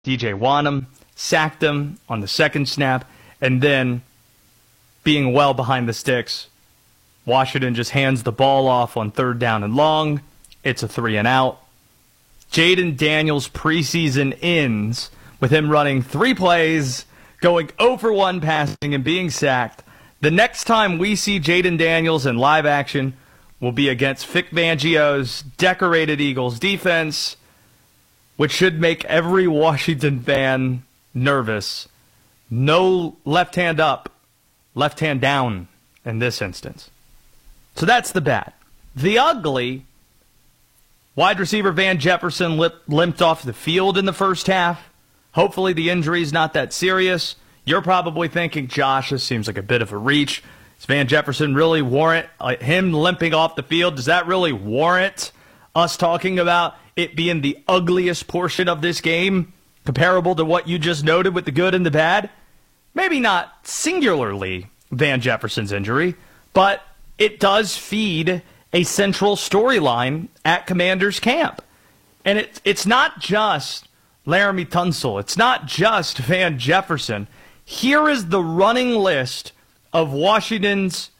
DJ Wanham sacked him on the second snap, and then being well behind the sticks, Washington just hands the ball off on 3rd down and long. It's a 3-and-out. Jayden Daniels' preseason ends with him running 3 plays, going 0 for 1 passing, and being sacked. The next time we see Jayden Daniels in live action will be against Vic Fangio's decorated Eagles defense, which should make every Washington fan nervous. No left hand up, left hand down in this instance. So that's the bad. The ugly, wide receiver Van Jefferson limped off the field in the first half. Hopefully the injury's not that serious. You're probably thinking, Josh, this seems like a bit of a reach. Does Van Jefferson really warrant him limping off the field? Does that really warrant us talking about it being the ugliest portion of this game, comparable to what you just noted with the good and the bad? Maybe not singularly Van Jefferson's injury, but it does feed a central storyline at Commanders camp. And it's not just Laramie Tunsil. It's not just Van Jefferson. Here is the running list of Washington's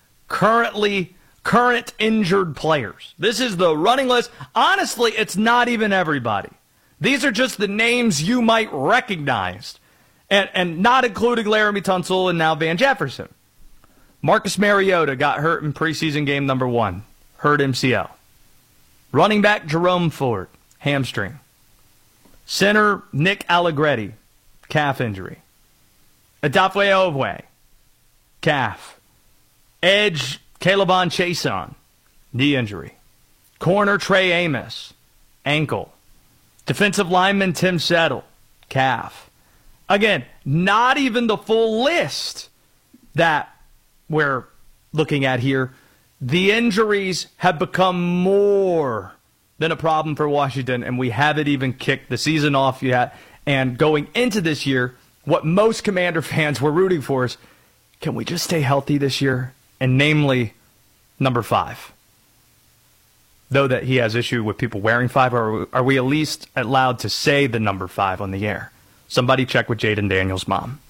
current injured players. This is the running list. Honestly, it's not even everybody. These are just the names you might recognize, and not including Laramie Tunsil and now Van Jefferson. Marcus Mariota got hurt in preseason game number 1. Hurt MCL. Running back Jerome Ford, hamstring. Center Nick Allegretti, calf injury. Adafwe Ovwe, calf. Edge Calebon Chason, knee injury. Corner Trey Amos, ankle. Defensive lineman Tim Settle, calf. Again, not even the full list that we're looking at here. The injuries have become more than a problem for Washington, and we haven't even kicked the season off yet. And going into this year, what most Commander fans were rooting for is, can we just stay healthy this year? And namely, number 5. Though that he has issue with people wearing 5, or are we at least allowed to say the number 5 on the air? Somebody check with Jayden Daniels' mom.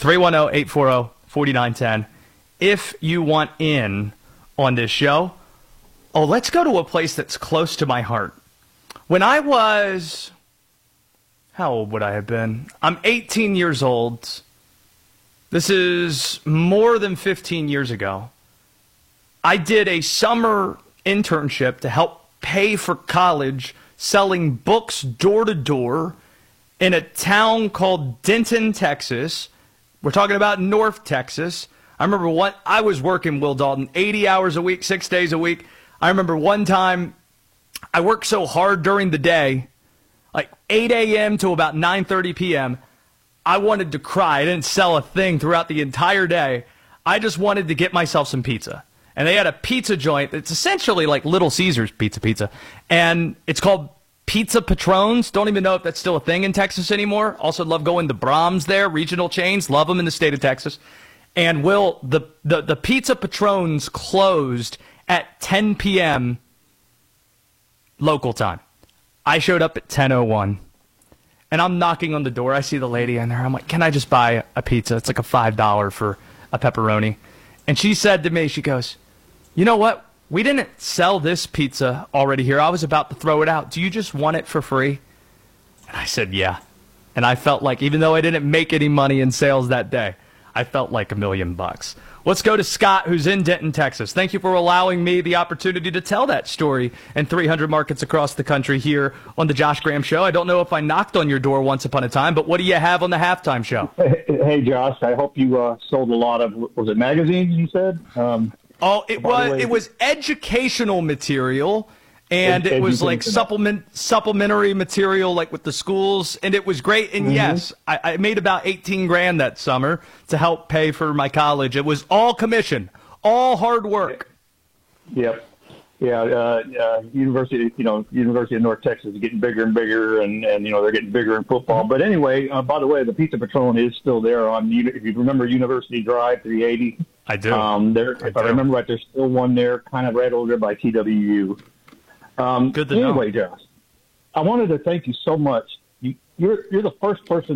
310-840-4910. If you want in on this show, let's go to a place that's close to my heart. When I was, how old would I have been? I'm 18 years old. This is more than 15 years ago. I did a summer internship to help pay for college, selling books door to door in a town called Denton, Texas. We're talking about North Texas. I remember I was working, Will Dalton, 80 hours a week, 6 days a week. I remember one time I worked so hard during the day, like 8 a.m. to about 9:30 p.m., I wanted to cry. I didn't sell a thing throughout the entire day. I just wanted to get myself some pizza. And they had a pizza joint. It's essentially like Little Caesars pizza. And it's called Pizza Patrons. Don't even know if that's still a thing in Texas anymore. Also love going to Brahms there, regional chains. Love them in the state of Texas. And Will, the Pizza Patrons closed at 10 p.m. local time. I showed up at 10:01. And I'm knocking on the door. I see the lady in there. I'm like, can I just buy a pizza? It's like a $5 for a pepperoni. And she said to me, she goes, you know what? We didn't sell this pizza already here. I was about to throw it out. Do you just want it for free? And I said, yeah. And I felt like, even though I didn't make any money in sales that day, I felt like $1 million. Let's go to Scott, who's in Denton, Texas. Thank you for allowing me the opportunity to tell that story in 300 markets across the country here on the Josh Graham Show. I don't know if I knocked on your door once upon a time, but what do you have on the halftime show? Hey Josh, I hope you sold a lot of, was it magazines you said? It was educational material. And it was like supplementary material, like with the schools, and it was great. And yes, I made about 18 grand that summer to help pay for my college. It was all commission, all hard work. Yep. Yeah. University of North Texas is getting bigger and bigger, and they're getting bigger in football. But anyway, by the way, the Pizza Patron is still there on. If you remember University Drive 380, I do. If I remember right, there's still one there, kind of right over there by TWU. Good to know. Anyway, Josh, I wanted to thank you so much. you're the first person